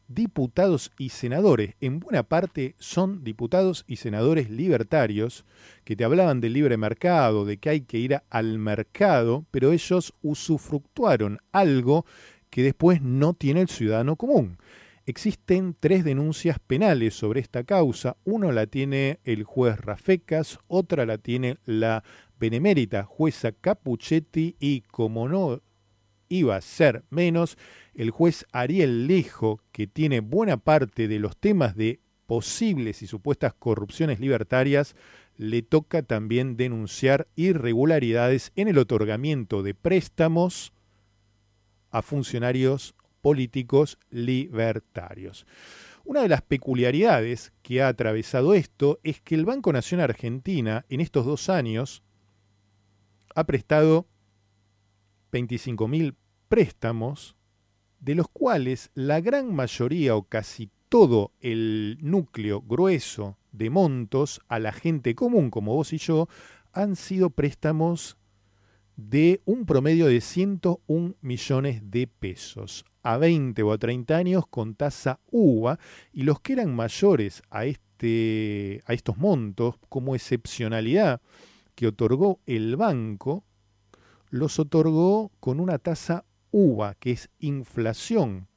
diputados y senadores. En buena parte son diputados y senadores libertarios que te hablaban del libre mercado, de que hay que ir al mercado, pero ellos usufructuaron algo que después no tiene el ciudadano común. Existen 3 denuncias penales sobre esta causa. Uno la tiene el juez Rafecas, otra la tiene la benemérita jueza Capuchetti y, como no iba a ser menos, el juez Ariel Lejo, que tiene buena parte de los temas de posibles y supuestas corrupciones libertarias, le toca también denunciar irregularidades en el otorgamiento de préstamos a funcionarios políticos libertarios. Una de las peculiaridades que ha atravesado esto es que el Banco Nación Argentina en estos 2 años ha prestado 25.000 préstamos, de los cuales la gran mayoría o casi todo el núcleo grueso de montos a la gente común como vos y yo han sido préstamos de un promedio de 101 millones de pesos a 20 o a 30 años con tasa UVA, y los que eran mayores a estos montos, como excepcionalidad que otorgó el banco, los otorgó con una tasa UVA, que es inflación,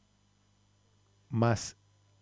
más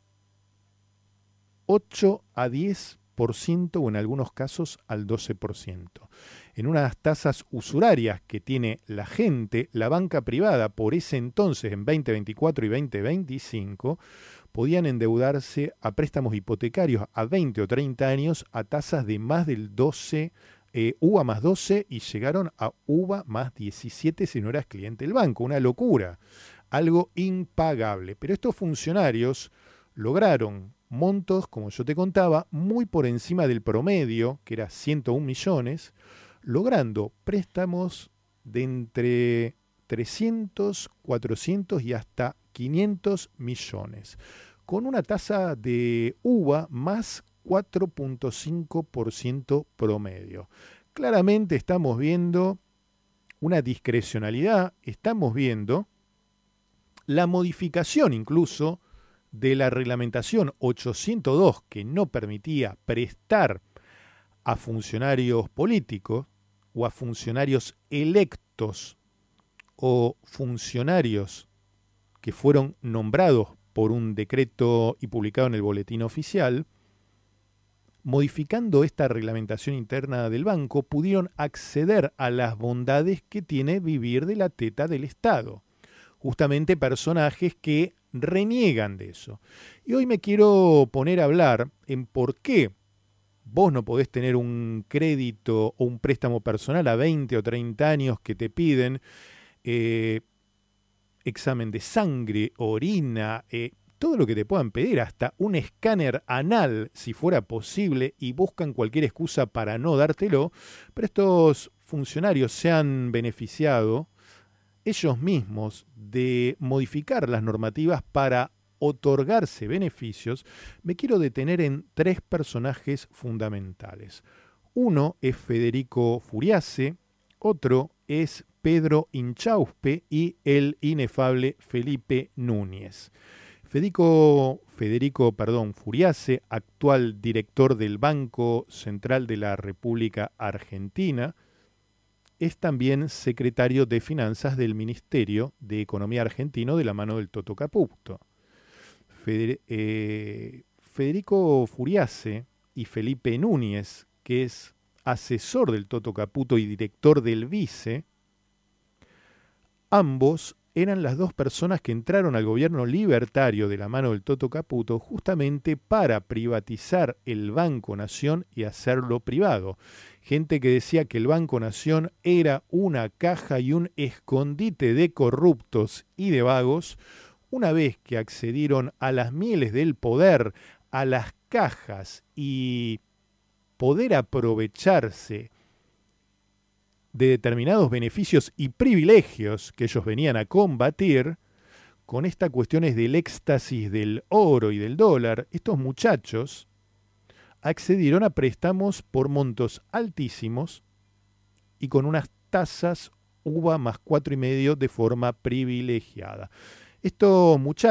8 a 10% o en algunos casos al 12%. En unas tasas usurarias que tiene la gente, la banca privada por ese entonces, en 2024 y 2025, podían endeudarse a préstamos hipotecarios a 20 o 30 años a tasas de más del 12%, UVA más 12, y llegaron a UVA más 17 si no eras cliente del banco. Una locura, algo impagable. Pero estos funcionarios lograron montos, como yo te contaba, muy por encima del promedio, que era 101 millones, logrando préstamos de entre 300, 400 y hasta 500 millones, con una tasa de UVA más 4.5% promedio. Claramente estamos viendo una discrecionalidad, estamos viendo la modificación incluso de la reglamentación 802, que no permitía prestar a funcionarios políticos o a funcionarios electos o funcionarios que fueron nombrados por un decreto y publicado en el boletín oficial. Modificando esta reglamentación interna del banco, pudieron acceder a las bondades que tiene vivir de la teta del Estado. Justamente personajes que reniegan de eso. Y hoy me quiero poner a hablar en por qué vos no podés tener un crédito o un préstamo personal a 20 o 30 años que te piden examen de sangre, orina, todo lo que te puedan pedir, hasta un escáner anal, si fuera posible, y buscan cualquier excusa para no dártelo. Pero estos funcionarios se han beneficiado ellos mismos de modificar las normativas para otorgarse beneficios. Me quiero detener en 3 personajes fundamentales. Uno es Federico Furiase, otro es Pedro Inchauspe y el inefable Felipe Núñez. Federico Furiase, actual director del Banco Central de la República Argentina, es también secretario de Finanzas del Ministerio de Economía argentino de la mano del Toto Caputo. Federico Furiase y Felipe Núñez, que es asesor del Toto Caputo y director del Vice, ambos eran las 2 personas que entraron al gobierno libertario de la mano del Toto Caputo justamente para privatizar el Banco Nación y hacerlo privado. Gente que decía que el Banco Nación era una caja y un escondite de corruptos y de vagos. Una vez que accedieron a las mieles del poder, a las cajas y poder aprovecharse de determinados beneficios y privilegios que ellos venían a combatir, con estas cuestiones del éxtasis del oro y del dólar, estos muchachos accedieron a préstamos por montos altísimos y con unas tasas UVA más 4,5 de forma privilegiada. Estos muchachos